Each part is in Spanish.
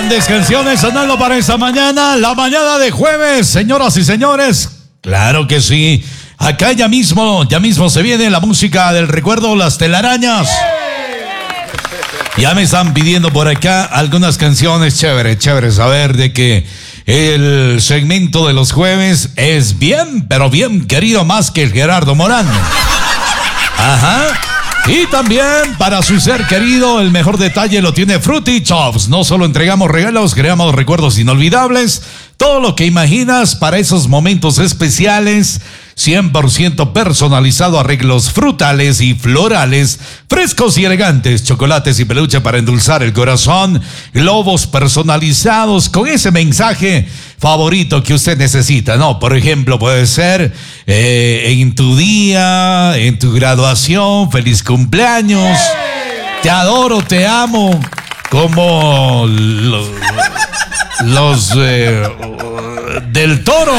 Grandes canciones sonando para esta mañana, la mañana de jueves, señoras y señores. Claro que sí. Acá ya mismo se viene la música del recuerdo, las telarañas. Ya me están pidiendo por acá algunas canciones chéveres. A ver, de que el segmento de los jueves es bien, pero bien querido, más que el Gerardo Morán. Ajá. Y también para su ser querido, el mejor detalle lo tiene Fruity Chops. No solo entregamos regalos, creamos recuerdos inolvidables. Todo lo que imaginas para esos momentos especiales, 100% personalizado, arreglos frutales y florales, frescos y elegantes, chocolates y peluche para endulzar el corazón, globos personalizados con ese mensaje favorito que usted necesita, ¿no? Por ejemplo, puede ser en tu día, en tu graduación, feliz cumpleaños, te adoro, te amo, como los del Toro.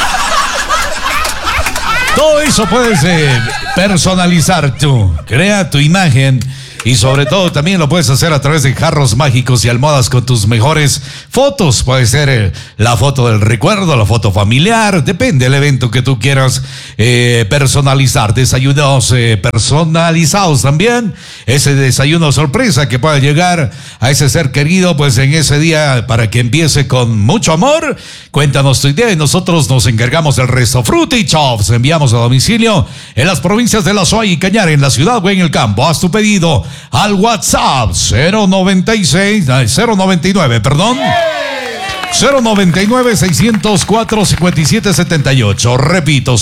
Todo eso puedes personalizar tú. Crea tu imagen y sobre todo también lo puedes hacer a través de jarros mágicos y almohadas con tus mejores fotos. Puede ser la foto del recuerdo, la foto familiar, depende del evento que tú quieras personalizar. Desayunos personalizados también. Ese desayuno sorpresa que pueda llegar a ese ser querido, pues en ese día, para que empiece con mucho amor. Cuéntanos tu idea y nosotros nos encargamos del resto. Fruity Chops, enviamos a domicilio en las provincias de La Suay y Cañar, en la ciudad o en el campo. Haz tu pedido al WhatsApp 099-604-5778. Repito,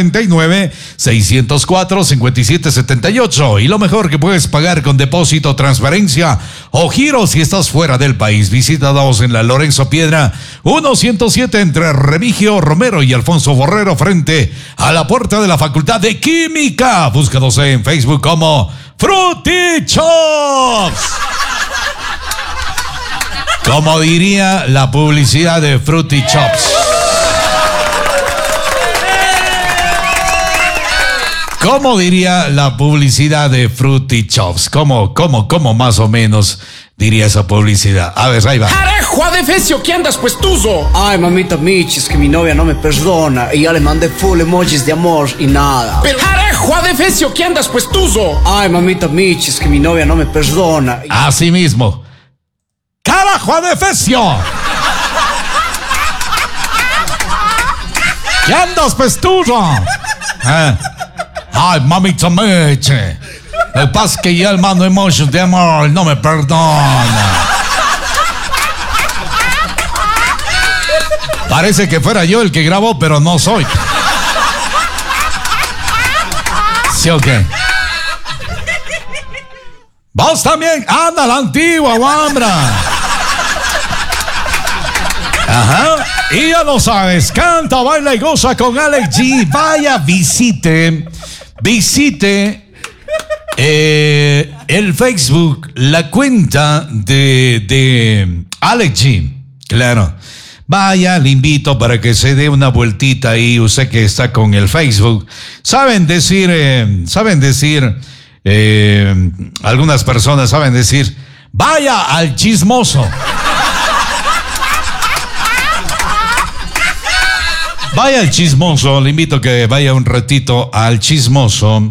099-604-5778. Y lo mejor, que puedes pagar con depósito, transferencia o giro si estás fuera del país. Visítanos en la Lorenzo Piedra 107 entre Remigio Romero y Alfonso Borrero, frente a la puerta de la Facultad de Química. Búscanos en Facebook como Fruity Chops. Como diría la publicidad de Fruity Chops. ¿Cómo diría la publicidad de Fruity Chops? ¿Cómo más o menos diría esa publicidad? A ver, ahí va. ¡Arejo, adefesio! ¿Qué andas puestuzo? Ay, mamita Michi, es que mi novia no me perdona y ya le mandé full emojis de amor y nada. Pero ¡arejo, adefesio! ¿Qué andas pustuzo? Ay, mamita Michi, es que mi novia no me perdona. Así mismo. ¡Carajo, adefesio! ¿Qué andas pestudo? Ay, mamita Meche. El paz que ya el mando emojis de amor no me perdona. Parece que fuera yo el que grabó, pero no soy. ¿Sí o qué? Vos también, anda la antigua, guambra. Ajá, y ya lo sabes, canta, baila y goza con Alex G. Vaya, visite el Facebook, la cuenta de Alex G. Claro, vaya, le invito para que se dé una vueltita ahí, usted que está con el Facebook. Saben decir, algunas personas saben decir, vaya al chismoso. Vaya al chismoso, le invito a que vaya un ratito al chismoso.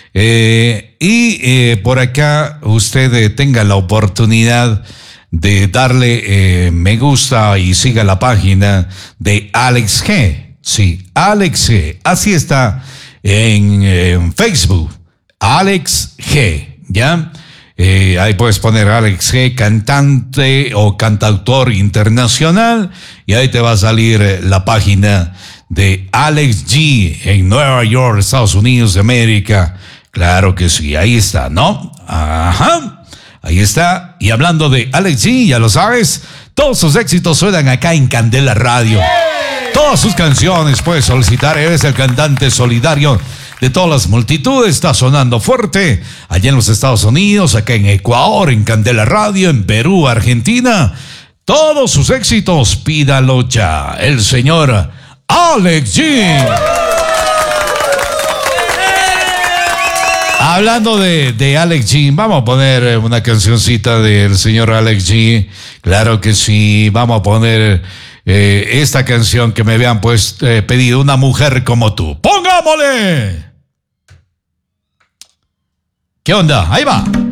Y por acá usted tenga la oportunidad de darle me gusta y siga la página de Alex G. Sí, Alex G. Así está en Facebook. Alex G. ¿Ya? Ahí puedes poner Alex G, cantante o cantautor internacional, y ahí te va a salir la página de Alex G en Nueva York, Estados Unidos de América. Claro que sí, ahí está, ¿no? Ajá, ahí está. Y hablando de Alex G, ya lo sabes, todos sus éxitos suenan acá en Candela Radio. Todas sus canciones puedes solicitar, eres el cantante solidario de todas las multitudes, está sonando fuerte allá en los Estados Unidos, acá en Ecuador, en Candela Radio, en Perú, Argentina. Todos sus éxitos, pídalo ya, el señor Alex G. Hablando de Alex G, vamos a poner una cancioncita del señor Alex G. Claro que sí, vamos a poner esta canción que me habían pedido, Una mujer como tú. ¡Pongámosle! ¿Qué onda? Ahí va.